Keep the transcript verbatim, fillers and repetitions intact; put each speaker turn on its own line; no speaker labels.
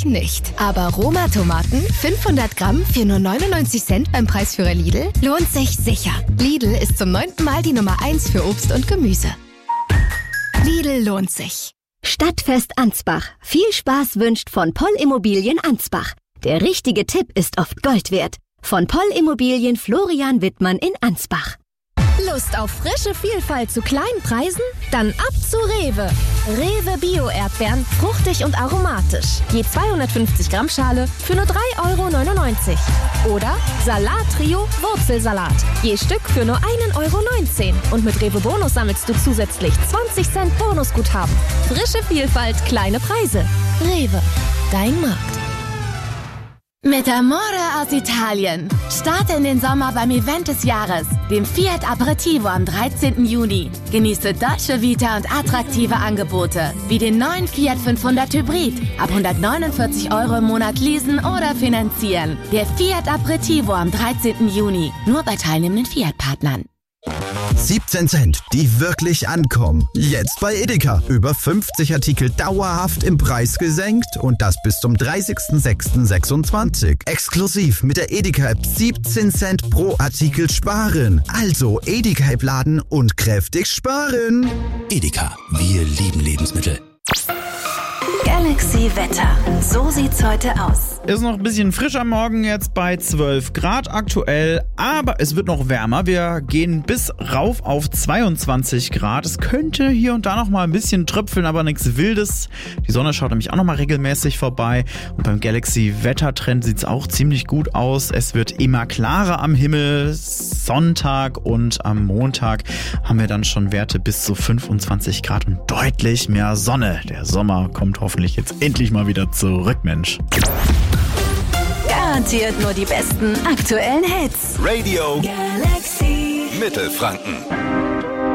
nicht. Aber Roma-Tomaten, fünfhundert Gramm für nur neunundneunzig Cent beim Preisführer Lidl, lohnt sich sicher. Lidl ist zum neunten Mal die Nummer eins für Obst und Gemüse. Lidl lohnt sich.
Stadtfest Ansbach. Viel Spaß wünscht von Poll Immobilien Ansbach. Der richtige Tipp ist oft Gold wert. Von Poll Immobilien Florian Wittmann in Ansbach.
Lust auf frische Vielfalt zu kleinen Preisen? Dann ab zu Rewe. Rewe Bio-Erdbeeren, fruchtig und aromatisch. Je zweihundertfünfzig Gramm Schale für nur drei Euro neunundneunzig. Oder Salat-Trio Wurzelsalat. Je Stück für nur ein Euro neunzehn. Und mit Rewe Bonus sammelst du zusätzlich zwanzig Cent Bonusguthaben. Frische Vielfalt, kleine Preise. Rewe, dein Markt.
Mit Amore aus Italien. Starte in den Sommer beim Event des Jahres, dem Fiat Aperitivo am dreizehnten Juni. Genieße Dolce Vita und attraktive Angebote, wie den neuen Fiat fünfhundert Hybrid. Ab hundertneunundvierzig Euro im Monat leasen oder finanzieren. Der Fiat Aperitivo am dreizehnten Juni. Nur bei teilnehmenden Fiat-Partnern.
siebzehn Cent, die wirklich ankommen. Jetzt bei Edeka. Über fünfzig Artikel dauerhaft im Preis gesenkt und das bis zum dreißigsten sechsten sechsundzwanzig. Exklusiv mit der Edeka-App siebzehn Cent pro Artikel sparen. Also Edeka-App laden und kräftig sparen.
Edeka, wir lieben Lebensmittel.
Galaxy Wetter. So sieht's heute aus.
Ist noch ein bisschen frisch am Morgen, jetzt bei zwölf Grad aktuell, aber es wird noch wärmer. Wir gehen bis rauf auf zweiundzwanzig Grad. Es könnte hier und da noch mal ein bisschen tröpfeln, aber nichts Wildes. Die Sonne schaut nämlich auch noch mal regelmäßig vorbei. Und beim Galaxy-Wettertrend sieht es auch ziemlich gut aus. Es wird immer klarer am Himmel. Sonntag und am Montag haben wir dann schon Werte bis zu fünfundzwanzig Grad und deutlich mehr Sonne. Der Sommer kommt hoffentlich jetzt endlich mal wieder zurück, Mensch.
Garantiert nur die besten aktuellen Hits.
Radio
Galaxy
Mittelfranken.